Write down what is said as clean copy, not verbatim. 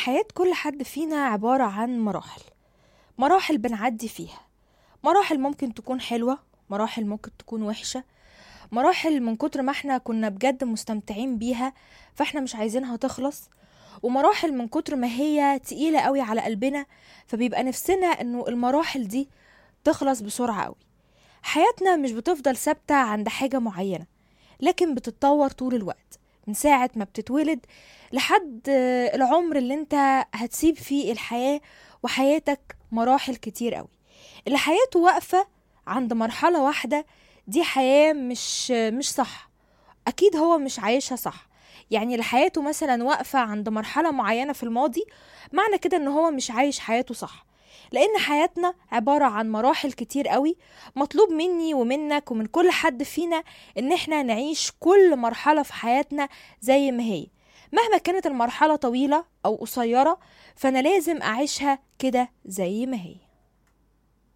حياة كل حد فينا عبارة عن مراحل بنعدي فيها. مراحل ممكن تكون حلوة، مراحل ممكن تكون وحشة، مراحل من كتر ما احنا كنا بجد مستمتعين بيها فاحنا مش عايزينها تخلص، ومراحل من كتر ما هي تقيلة قوي على قلبنا فبيبقى نفسنا انه المراحل دي تخلص بسرعة قوي. حياتنا مش بتفضل ثابتة عند حاجة معينة، لكن بتتطور طول الوقت من ساعة ما بتتولد لحد العمر اللي انت هتسيب فيه الحياة. وحياتك مراحل كتير قوي. اللي حياته واقفة عند مرحلة واحدة دي حياة مش صح، أكيد هو مش عايشها صح. يعني اللي حياته مثلا واقفة عند مرحلة معينة في الماضي معنى كده ان هو مش عايش حياته صح، لأن حياتنا عبارة عن مراحل كتير قوي. مطلوب مني ومنك ومن كل حد فينا ان احنا نعيش كل مرحلة في حياتنا زي ما هي، مهما كانت المرحلة طويلة أو قصيرة فأنا لازم أعيشها كده زي ما هي.